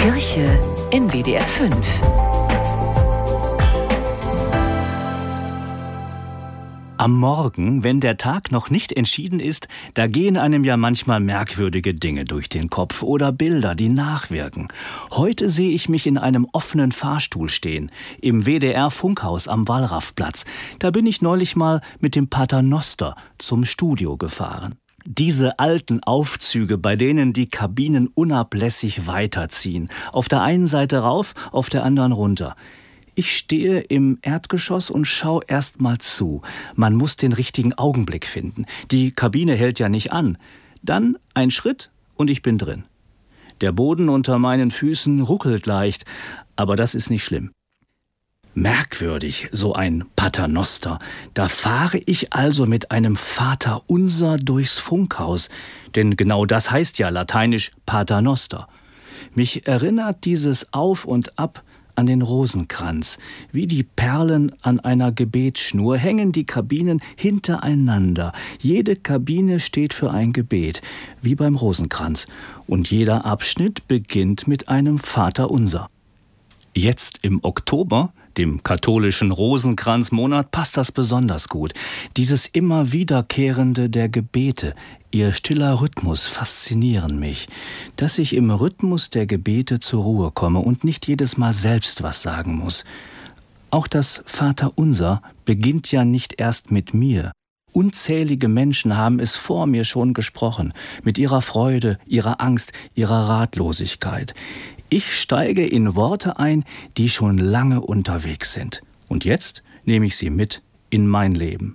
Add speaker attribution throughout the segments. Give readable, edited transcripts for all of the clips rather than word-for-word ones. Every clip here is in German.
Speaker 1: Kirche in WDR 5.
Speaker 2: Am Morgen, wenn der Tag noch nicht entschieden ist, da gehen einem ja manchmal merkwürdige Dinge durch den Kopf oder Bilder, die nachwirken. Heute sehe ich mich in einem offenen Fahrstuhl stehen, im WDR-Funkhaus am Wallraffplatz. Da bin ich neulich mal mit dem Paternoster zum Studio gefahren. Diese alten Aufzüge, bei denen die Kabinen unablässig weiterziehen. Auf der einen Seite rauf, auf der anderen runter. Ich stehe im Erdgeschoss und schaue erst mal zu. Man muss den richtigen Augenblick finden. Die Kabine hält ja nicht an. Dann ein Schritt und ich bin drin. Der Boden unter meinen Füßen ruckelt leicht, aber das ist nicht schlimm. Merkwürdig, so ein Paternoster. Da fahre ich also mit einem Vaterunser durchs Funkhaus. Denn genau das heißt ja lateinisch Paternoster. Mich erinnert dieses Auf und Ab an den Rosenkranz. Wie die Perlen an einer Gebetsschnur hängen die Kabinen hintereinander. Jede Kabine steht für ein Gebet, wie beim Rosenkranz. Und jeder Abschnitt beginnt mit einem Vaterunser. Jetzt im Oktober, dem katholischen Rosenkranzmonat, passt das besonders gut. Dieses immer Wiederkehrende der Gebete, ihr stiller Rhythmus faszinieren mich. Dass ich im Rhythmus der Gebete zur Ruhe komme und nicht jedes Mal selbst was sagen muss. Auch das Vaterunser beginnt ja nicht erst mit mir. Unzählige Menschen haben es vor mir schon gesprochen, mit ihrer Freude, ihrer Angst, ihrer Ratlosigkeit. Ich steige in Worte ein, die schon lange unterwegs sind. Und jetzt nehme ich sie mit in mein Leben.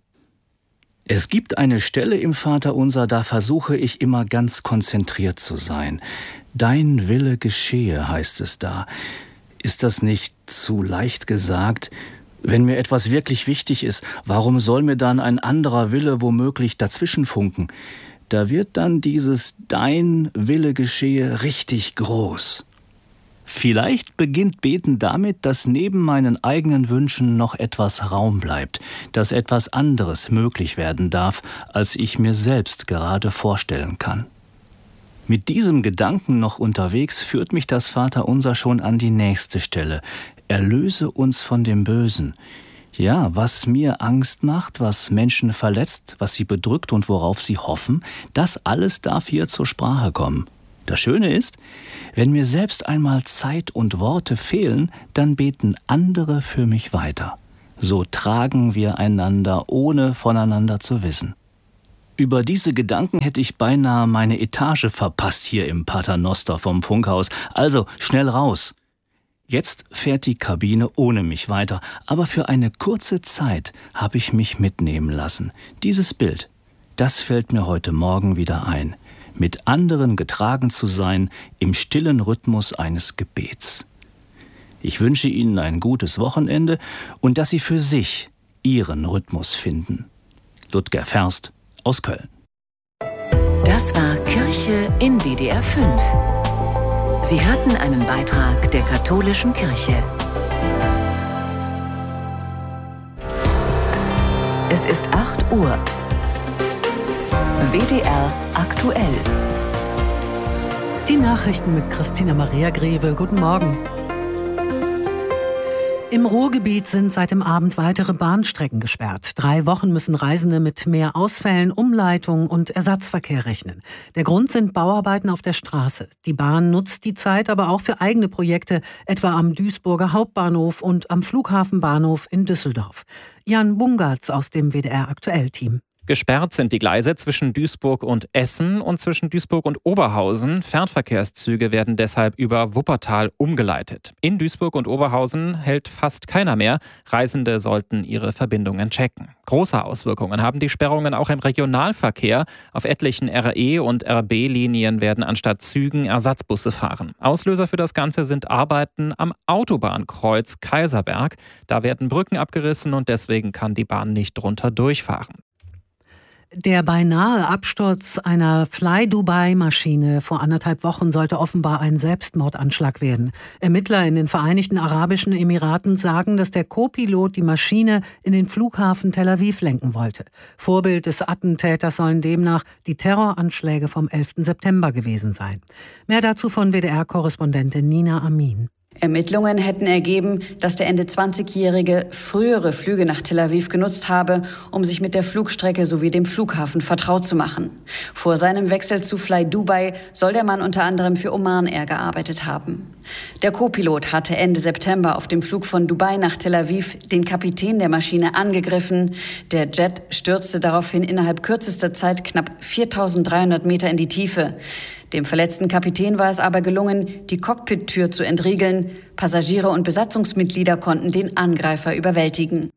Speaker 2: Es gibt eine Stelle im Vaterunser, da versuche ich immer ganz konzentriert zu sein. Dein Wille geschehe, heißt es da. Ist das nicht zu leicht gesagt? Wenn mir etwas wirklich wichtig ist, warum soll mir dann ein anderer Wille womöglich dazwischenfunken? Da wird dann dieses Dein Wille geschehe richtig groß. Vielleicht beginnt Beten damit, dass neben meinen eigenen Wünschen noch etwas Raum bleibt, dass etwas anderes möglich werden darf, als ich mir selbst gerade vorstellen kann. Mit diesem Gedanken noch unterwegs führt mich das Vaterunser schon an die nächste Stelle. Erlöse uns von dem Bösen. Ja, was mir Angst macht, was Menschen verletzt, was sie bedrückt und worauf sie hoffen, das alles darf hier zur Sprache kommen. Das Schöne ist, wenn mir selbst einmal Zeit und Worte fehlen, dann beten andere für mich weiter. So tragen wir einander, ohne voneinander zu wissen. Über diese Gedanken hätte ich beinahe meine Etage verpasst hier im Paternoster vom Funkhaus. Also schnell raus. Jetzt fährt die Kabine ohne mich weiter, aber für eine kurze Zeit habe ich mich mitnehmen lassen. Dieses Bild, das fällt mir heute Morgen wieder ein. Mit anderen getragen zu sein im stillen Rhythmus eines Gebets. Ich wünsche Ihnen ein gutes Wochenende und dass Sie für sich Ihren Rhythmus finden. Ludger Ferst aus Köln.
Speaker 1: Das war Kirche in WDR 5. Sie hörten einen Beitrag der katholischen Kirche. Es ist 8 Uhr. WDR aktuell.
Speaker 3: Die Nachrichten mit Christina Maria Greve. Guten Morgen. Im Ruhrgebiet sind seit dem Abend weitere Bahnstrecken gesperrt. 3 Wochen müssen Reisende mit mehr Ausfällen, Umleitungen und Ersatzverkehr rechnen. Der Grund sind Bauarbeiten auf der Straße. Die Bahn nutzt die Zeit aber auch für eigene Projekte, etwa am Duisburger Hauptbahnhof und am Flughafenbahnhof in Düsseldorf. Jan Bungartz aus dem WDR-Aktuell-Team.
Speaker 4: Gesperrt sind die Gleise zwischen Duisburg und Essen und zwischen Duisburg und Oberhausen. Fernverkehrszüge werden deshalb über Wuppertal umgeleitet. In Duisburg und Oberhausen hält fast keiner mehr. Reisende sollten ihre Verbindungen checken. Große Auswirkungen haben die Sperrungen auch im Regionalverkehr. Auf etlichen RE- und RB-Linien werden anstatt Zügen Ersatzbusse fahren. Auslöser für das Ganze sind Arbeiten am Autobahnkreuz Kaiserberg. Da werden Brücken abgerissen und deswegen kann die Bahn nicht drunter durchfahren.
Speaker 3: Der beinahe Absturz einer Fly-Dubai-Maschine vor 1,5 Wochen sollte offenbar ein Selbstmordanschlag werden. Ermittler in den Vereinigten Arabischen Emiraten sagen, dass der Co-Pilot die Maschine in den Flughafen Tel Aviv lenken wollte. Vorbild des Attentäters sollen demnach die Terroranschläge vom 11. September gewesen sein. Mehr dazu von WDR-Korrespondentin Nina Amin.
Speaker 5: Ermittlungen hätten ergeben, dass der Ende 20-Jährige frühere Flüge nach Tel Aviv genutzt habe, um sich mit der Flugstrecke sowie dem Flughafen vertraut zu machen. Vor seinem Wechsel zu Fly Dubai soll der Mann unter anderem für Oman Air gearbeitet haben. Der Co-Pilot hatte Ende September auf dem Flug von Dubai nach Tel Aviv den Kapitän der Maschine angegriffen. Der Jet stürzte daraufhin innerhalb kürzester Zeit knapp 4.300 Meter in die Tiefe. Dem verletzten Kapitän war es aber gelungen, die Cockpit-Tür zu entriegeln. Passagiere und Besatzungsmitglieder konnten den Angreifer überwältigen.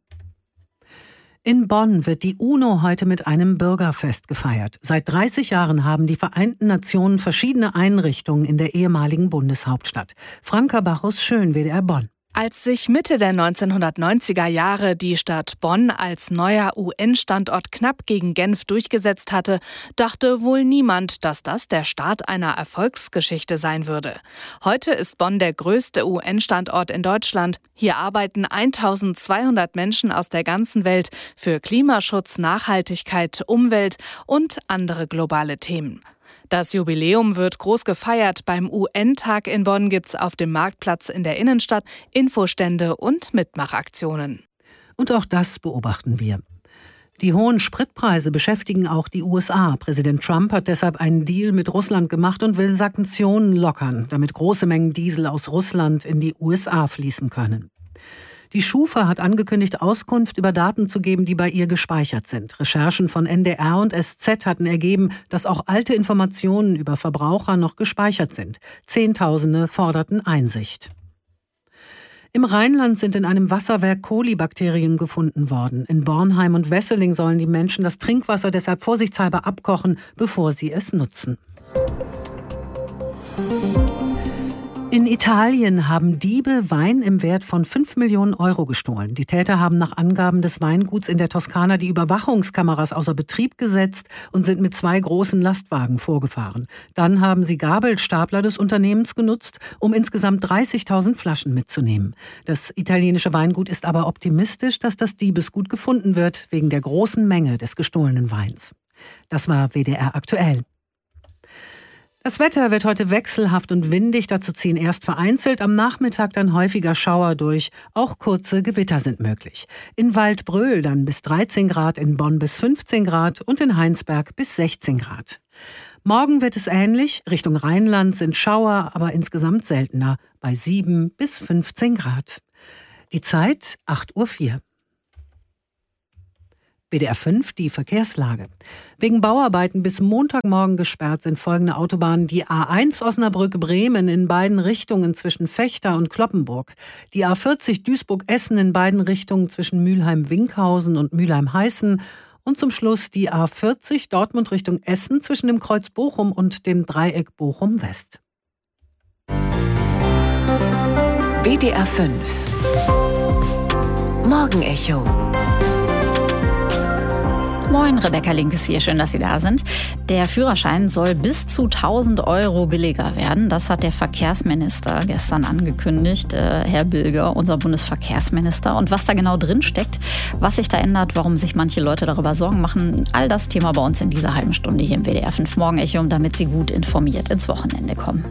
Speaker 3: In Bonn wird die UNO heute mit einem Bürgerfest gefeiert. Seit 30 Jahren haben die Vereinten Nationen verschiedene Einrichtungen in der ehemaligen Bundeshauptstadt. Franka Bachus-Schön, WDR Bonn.
Speaker 6: Als sich Mitte der 1990er Jahre die Stadt Bonn als neuer UN-Standort knapp gegen Genf durchgesetzt hatte, dachte wohl niemand, dass das der Start einer Erfolgsgeschichte sein würde. Heute ist Bonn der größte UN-Standort in Deutschland. Hier arbeiten 1200 Menschen aus der ganzen Welt für Klimaschutz, Nachhaltigkeit, Umwelt und andere globale Themen. Das Jubiläum wird groß gefeiert. Beim UN-Tag in Bonn gibt's auf dem Marktplatz in der Innenstadt Infostände und Mitmachaktionen.
Speaker 3: Und auch das beobachten wir. Die hohen Spritpreise beschäftigen auch die USA. Präsident Trump hat deshalb einen Deal mit Russland gemacht und will Sanktionen lockern, damit große Mengen Diesel aus Russland in die USA fließen können. Die Schufa hat angekündigt, Auskunft über Daten zu geben, die bei ihr gespeichert sind. Recherchen von NDR und SZ hatten ergeben, dass auch alte Informationen über Verbraucher noch gespeichert sind. Zehntausende forderten Einsicht. Im Rheinland sind in einem Wasserwerk Kolibakterien gefunden worden. In Bornheim und Wesseling sollen die Menschen das Trinkwasser deshalb vorsichtshalber abkochen, bevor sie es nutzen. In Italien haben Diebe Wein im Wert von 5 Millionen Euro gestohlen. Die Täter haben nach Angaben des Weinguts in der Toskana die Überwachungskameras außer Betrieb gesetzt und sind mit 2 großen Lastwagen vorgefahren. Dann haben sie Gabelstapler des Unternehmens genutzt, um insgesamt 30.000 Flaschen mitzunehmen. Das italienische Weingut ist aber optimistisch, dass das Diebesgut gefunden wird, wegen der großen Menge des gestohlenen Weins. Das war WDR aktuell. Das Wetter wird heute wechselhaft und windig, dazu ziehen erst vereinzelt, am Nachmittag dann häufiger Schauer durch. Auch kurze Gewitter sind möglich. In Waldbröl dann bis 13 Grad, in Bonn bis 15 Grad und in Heinsberg bis 16 Grad. Morgen wird es ähnlich, Richtung Rheinland sind Schauer, aber insgesamt seltener, bei 7 bis 15 Grad. Die Zeit 8:04 Uhr. WDR 5, die Verkehrslage. Wegen Bauarbeiten bis Montagmorgen gesperrt sind folgende Autobahnen: die A1 Osnabrück-Bremen in beiden Richtungen zwischen Vechta und Cloppenburg, die A40 Duisburg-Essen in beiden Richtungen zwischen Mülheim-Winkhausen und Mülheim-Heißen und zum Schluss die A40 Dortmund Richtung Essen zwischen dem Kreuz Bochum und dem Dreieck Bochum-West.
Speaker 1: WDR 5 Morgenecho.
Speaker 7: Moin, Rebecca Linkes hier, schön, dass Sie da sind. Der Führerschein soll bis zu 1.000 Euro billiger werden. Das hat der Verkehrsminister gestern angekündigt, Herr Bilger, unser Bundesverkehrsminister. Und was da genau drin steckt, was sich da ändert, warum sich manche Leute darüber Sorgen machen, all das Thema bei uns in dieser halben Stunde hier im WDR 5 Morgenecho, damit Sie gut informiert ins Wochenende kommen.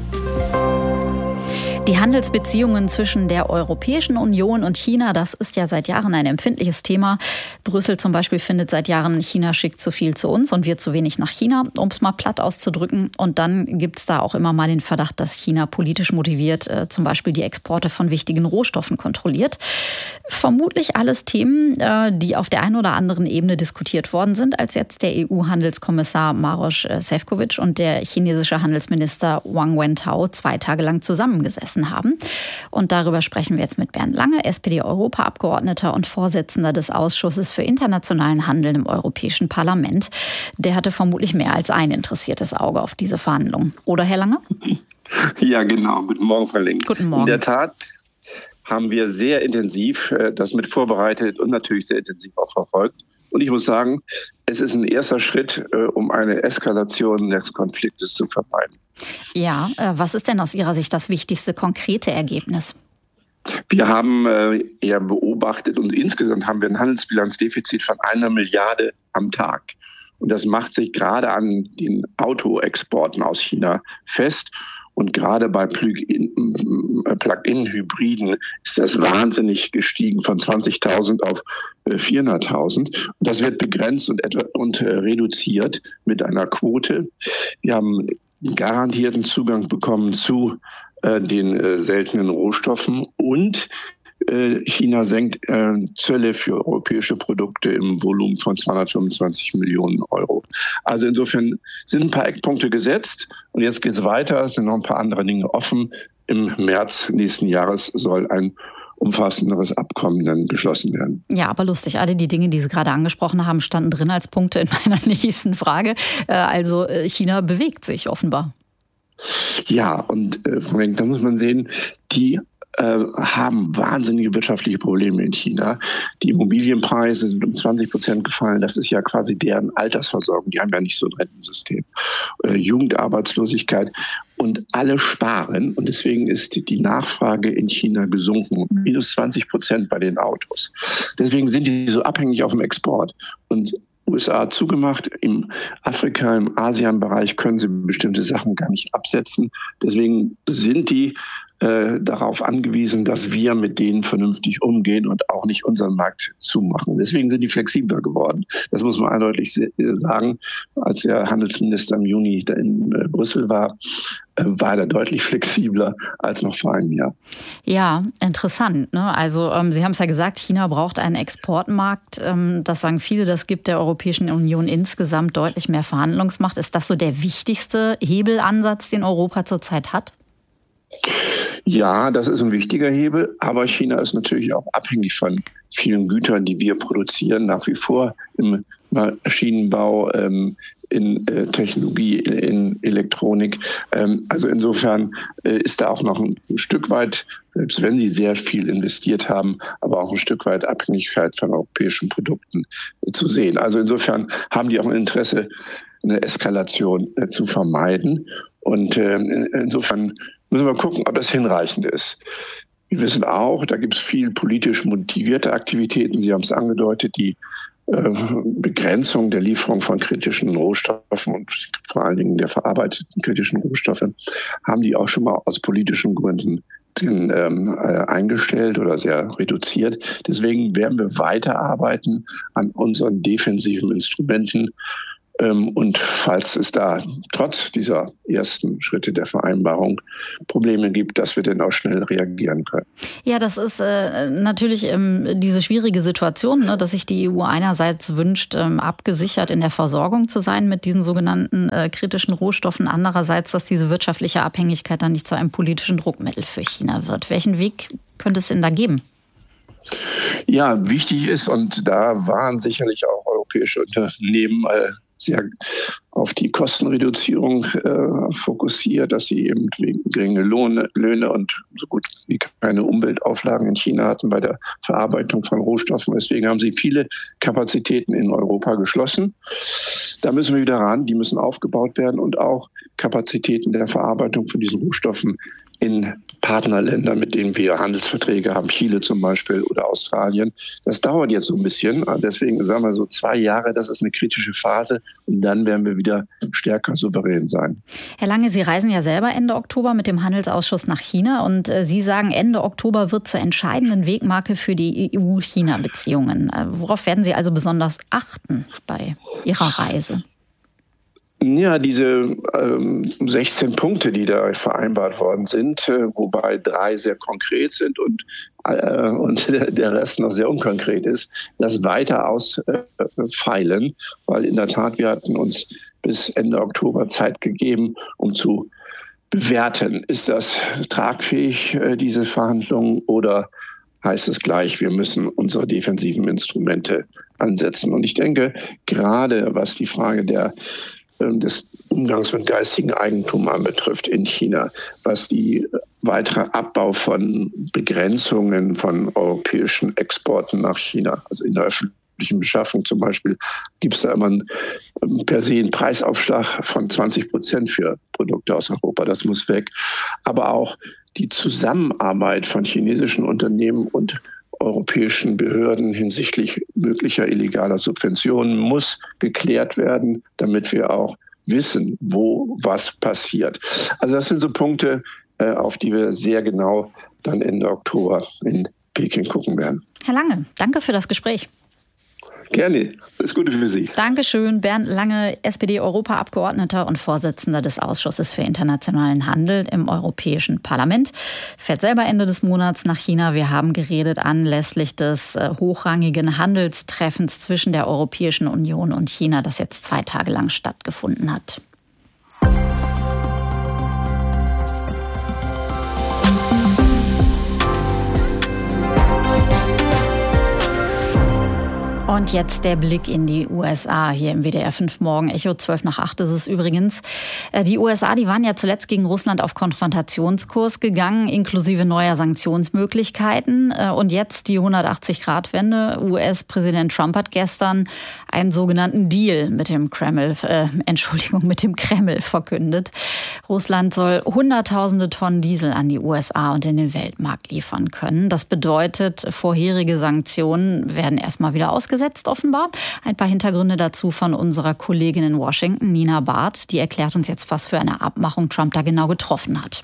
Speaker 7: Die Handelsbeziehungen zwischen der Europäischen Union und China, das ist ja seit Jahren ein empfindliches Thema. Brüssel zum Beispiel findet seit Jahren, China schickt zu viel zu uns und wir zu wenig nach China, um es mal platt auszudrücken. Und dann gibt es da auch immer mal den Verdacht, dass China politisch motiviert zum Beispiel die Exporte von wichtigen Rohstoffen kontrolliert. Vermutlich alles Themen, die auf der einen oder anderen Ebene diskutiert worden sind, als jetzt der EU-Handelskommissar Maroš Šefčovič und der chinesische Handelsminister Wang Wentao 2 Tage lang zusammengesessen haben. Und darüber sprechen wir jetzt mit Bernd Lange, SPD-Europaabgeordneter und Vorsitzender des Ausschusses für internationalen Handel im Europäischen Parlament. Der hatte vermutlich mehr als ein interessiertes Auge auf diese Verhandlungen. Oder, Herr Lange?
Speaker 8: Ja, genau. Guten Morgen, Frau Link.
Speaker 7: Guten Morgen.
Speaker 8: In der Tat haben wir sehr intensiv das mit vorbereitet und natürlich sehr intensiv auch verfolgt. Und ich muss sagen, es ist ein erster Schritt, um eine Eskalation des Konfliktes zu vermeiden.
Speaker 7: Ja, was ist denn aus Ihrer Sicht das wichtigste konkrete Ergebnis?
Speaker 8: Wir haben eher beobachtet und insgesamt haben wir ein Handelsbilanzdefizit von 1 Milliarde am Tag. Und das macht sich gerade an den Autoexporten aus China fest. Und gerade bei Plug-in-Hybriden ist das wahnsinnig gestiegen von 20.000 auf 400.000. Und das wird begrenzt und reduziert mit einer Quote. Wir haben garantierten Zugang bekommen zu den seltenen Rohstoffen und China senkt Zölle für europäische Produkte im Volumen von 225 Millionen Euro. Also insofern sind ein paar Eckpunkte gesetzt und jetzt geht es weiter. Es sind noch ein paar andere Dinge offen. Im März nächsten Jahres soll ein umfassenderes Abkommen dann geschlossen werden.
Speaker 7: Ja, aber lustig. Alle die Dinge, die Sie gerade angesprochen haben, standen drin als Punkte in meiner nächsten Frage. Also China bewegt sich offenbar.
Speaker 8: Ja, und Frau Wenck, da muss man sehen, die haben wahnsinnige wirtschaftliche Probleme in China. Die Immobilienpreise sind um 20% gefallen. Das ist ja quasi deren Altersversorgung. Die haben ja nicht so ein Rentensystem. Jugendarbeitslosigkeit und alle sparen. Und deswegen ist die Nachfrage in China gesunken. Minus 20% bei den Autos. Deswegen sind die so abhängig auf dem Export. Und USA zugemacht. Im Afrika, im ASEAN-Bereich können sie bestimmte Sachen gar nicht absetzen. Deswegen sind die darauf angewiesen, dass wir mit denen vernünftig umgehen und auch nicht unseren Markt zumachen. Deswegen sind die flexibler geworden. Das muss man eindeutig sagen. Als der Handelsminister im Juni da in Brüssel war er deutlich flexibler als noch vor einem Jahr.
Speaker 7: Ja, interessant, ne? Also Sie haben es ja gesagt, China braucht einen Exportmarkt. Das sagen viele, das gibt der Europäischen Union insgesamt deutlich mehr Verhandlungsmacht. Ist das so der wichtigste Hebelansatz, den Europa zurzeit hat?
Speaker 8: Ja, das ist ein wichtiger Hebel, aber China ist natürlich auch abhängig von vielen Gütern, die wir produzieren, nach wie vor im Maschinenbau, in Technologie, in Elektronik. Also insofern ist da auch noch ein Stück weit, selbst wenn sie sehr viel investiert haben, aber auch ein Stück weit Abhängigkeit von europäischen Produkten zu sehen. Also insofern haben die auch ein Interesse, eine Eskalation zu vermeiden. Und insofern müssen wir gucken, ob das hinreichend ist. Wir wissen auch, da gibt es viel politisch motivierte Aktivitäten. Sie haben es angedeutet, die Begrenzung der Lieferung von kritischen Rohstoffen und vor allen Dingen der verarbeiteten kritischen Rohstoffe haben die auch schon mal aus politischen Gründen eingestellt oder sehr reduziert. Deswegen werden wir weiterarbeiten an unseren defensiven Instrumenten. Und falls es da trotz dieser ersten Schritte der Vereinbarung Probleme gibt, dass wir dann auch schnell reagieren können.
Speaker 7: Ja, das ist natürlich diese schwierige Situation, ne, dass sich die EU einerseits wünscht, abgesichert in der Versorgung zu sein mit diesen sogenannten kritischen Rohstoffen. Andererseits, dass diese wirtschaftliche Abhängigkeit dann nicht zu einem politischen Druckmittel für China wird. Welchen Weg könnte es denn da geben?
Speaker 8: Ja, wichtig ist, und da waren sicherlich auch europäische Unternehmen sehr auf die Kostenreduzierung fokussiert, dass sie eben wegen geringe Löhne und so gut wie keine Umweltauflagen in China hatten bei der Verarbeitung von Rohstoffen. Deswegen haben sie viele Kapazitäten in Europa geschlossen. Da müssen wir wieder ran, die müssen aufgebaut werden und auch Kapazitäten der Verarbeitung von diesen Rohstoffen in Partnerländern, mit denen wir Handelsverträge haben, Chile zum Beispiel oder Australien. Das dauert jetzt so ein bisschen. Deswegen sagen wir so 2 Jahre, das ist eine kritische Phase. Und dann werden wir wieder stärker souverän sein.
Speaker 7: Herr Lange, Sie reisen ja selber Ende Oktober mit dem Handelsausschuss nach China. Und Sie sagen, Ende Oktober wird zur entscheidenden Wegmarke für die EU-China-Beziehungen. Worauf werden Sie also besonders achten bei Ihrer Reise?
Speaker 8: Ja, diese 16 Punkte, die da vereinbart worden sind, wobei 3 sehr konkret sind und der Rest noch sehr unkonkret ist, das weiter ausfeilen, weil in der Tat wir hatten uns bis Ende Oktober Zeit gegeben, um zu bewerten, ist das tragfähig, diese Verhandlungen, oder heißt es gleich, wir müssen unsere defensiven Instrumente ansetzen. Und ich denke, gerade was die Frage der des Umgangs mit geistigem Eigentum anbetrifft in China, was die weitere Abbau von Begrenzungen von europäischen Exporten nach China, also in der öffentlichen Beschaffung zum Beispiel, gibt es da immer per se einen Preisaufschlag von 20% für Produkte aus Europa. Das muss weg. Aber auch die Zusammenarbeit von chinesischen Unternehmen und europäischen Behörden hinsichtlich möglicher illegaler Subventionen muss geklärt werden, damit wir auch wissen, wo was passiert. Also das sind so Punkte, auf die wir sehr genau dann Ende Oktober in Peking gucken werden.
Speaker 7: Herr Lange, danke für das Gespräch.
Speaker 8: Gerne. Alles Gute für Sie.
Speaker 7: Dankeschön. Bernd Lange, SPD-Europaabgeordneter und Vorsitzender des Ausschusses für internationalen Handel im Europäischen Parlament, fährt selber Ende des Monats nach China. Wir haben geredet anlässlich des hochrangigen Handelstreffens zwischen der Europäischen Union und China, das jetzt 2 Tage lang stattgefunden hat. Und jetzt der Blick in die USA hier im WDR 5 Morgen Echo, 7:55 ist es übrigens. Die USA, die waren ja zuletzt gegen Russland auf Konfrontationskurs gegangen, inklusive neuer Sanktionsmöglichkeiten. Und jetzt die 180-Grad-Wende. US-Präsident Trump hat gestern einen sogenannten Deal mit dem Kreml verkündet. Russland soll Hunderttausende Tonnen Diesel an die USA und in den Weltmarkt liefern können. Das bedeutet, vorherige Sanktionen werden erstmal wieder ausgesetzt. Offenbar. Ein paar Hintergründe dazu von unserer Kollegin in Washington, Nina Barth. Die erklärt uns jetzt, was für eine Abmachung Trump da genau getroffen hat.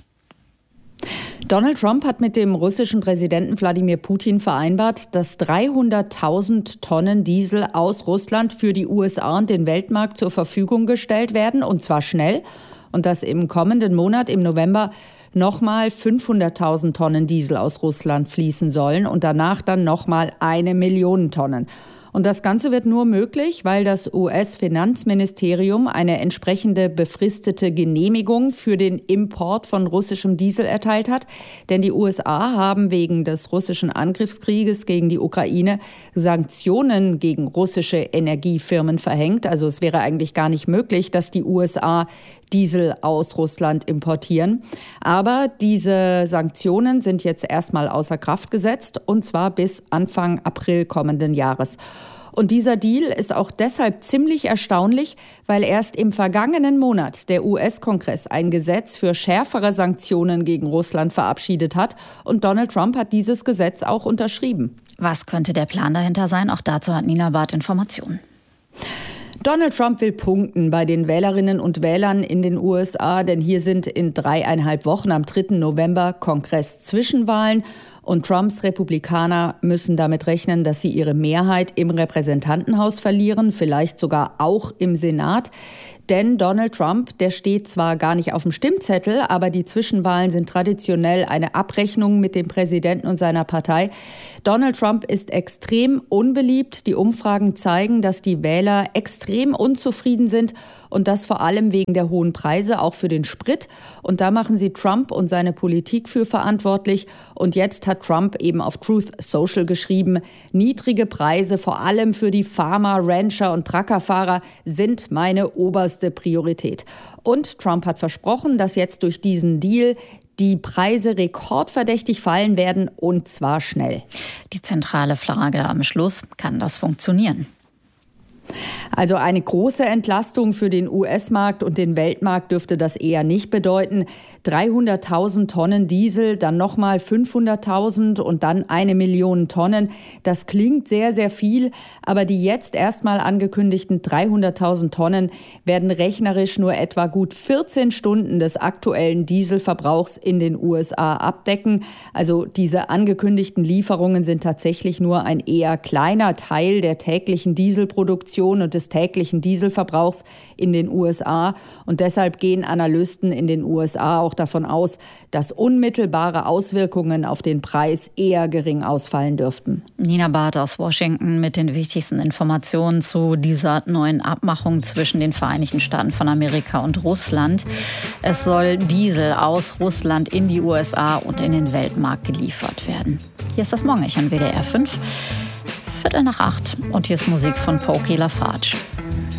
Speaker 9: Donald Trump hat mit dem russischen Präsidenten Wladimir Putin vereinbart, dass 300.000 Tonnen Diesel aus Russland für die USA und den Weltmarkt zur Verfügung gestellt werden, und zwar schnell. Und dass im kommenden Monat, im November, nochmal 500.000 Tonnen Diesel aus Russland fließen sollen und danach dann nochmal 1 Million Tonnen. Und das Ganze wird nur möglich, weil das US-Finanzministerium eine entsprechende befristete Genehmigung für den Import von russischem Diesel erteilt hat. Denn die USA haben wegen des russischen Angriffskrieges gegen die Ukraine Sanktionen gegen russische Energiefirmen verhängt. Also es wäre eigentlich gar nicht möglich, dass die USA Diesel aus Russland importieren. Aber diese Sanktionen sind jetzt erstmal außer Kraft gesetzt, und zwar bis Anfang April kommenden Jahres. Und dieser Deal ist auch deshalb ziemlich erstaunlich, weil erst im vergangenen Monat der US-Kongress ein Gesetz für schärfere Sanktionen gegen Russland verabschiedet hat. Und Donald Trump hat dieses Gesetz auch unterschrieben.
Speaker 7: Was könnte der Plan dahinter sein? Auch dazu hat Nina Barth Informationen.
Speaker 9: Donald Trump will punkten bei den Wählerinnen und Wählern in den USA, denn hier sind in 3,5 Wochen am 3. November Kongress-Zwischenwahlen. Und Trumps Republikaner müssen damit rechnen, dass sie ihre Mehrheit im Repräsentantenhaus verlieren, vielleicht sogar auch im Senat. Denn Donald Trump, der steht zwar gar nicht auf dem Stimmzettel, aber die Zwischenwahlen sind traditionell eine Abrechnung mit dem Präsidenten und seiner Partei. Donald Trump ist extrem unbeliebt. Die Umfragen zeigen, dass die Wähler extrem unzufrieden sind, und das vor allem wegen der hohen Preise, auch für den Sprit. Und da machen sie Trump und seine Politik für verantwortlich. Und jetzt hat Trump eben auf Truth Social geschrieben, niedrige Preise, vor allem für die Farmer, Rancher und Truckerfahrer, sind meine oberste Priorität. Und Trump hat versprochen, dass jetzt durch diesen Deal die Preise rekordverdächtig fallen werden, und zwar schnell.
Speaker 7: Die zentrale Frage am Schluss: Kann das funktionieren?
Speaker 9: Also eine große Entlastung für den US-Markt und den Weltmarkt dürfte das eher nicht bedeuten. 300.000 Tonnen Diesel, dann nochmal 500.000 und dann 1 Million Tonnen. Das klingt sehr, sehr viel, aber die jetzt erstmal angekündigten 300.000 Tonnen werden rechnerisch nur etwa gut 14 Stunden des aktuellen Dieselverbrauchs in den USA abdecken. Also diese angekündigten Lieferungen sind tatsächlich nur ein eher kleiner Teil der täglichen Dieselproduktion und des täglichen Dieselverbrauchs in den USA. Und deshalb gehen Analysten in den USA auch davon aus, dass unmittelbare Auswirkungen auf den Preis eher gering ausfallen dürften.
Speaker 7: Nina Barth aus Washington mit den wichtigsten Informationen zu dieser neuen Abmachung zwischen den Vereinigten Staaten von Amerika und Russland. Es soll Diesel aus Russland in die USA und in den Weltmarkt geliefert werden. Hier ist das Morgenecho an WDR 5. 7:45 und hier ist Musik von Pokey Lafarge.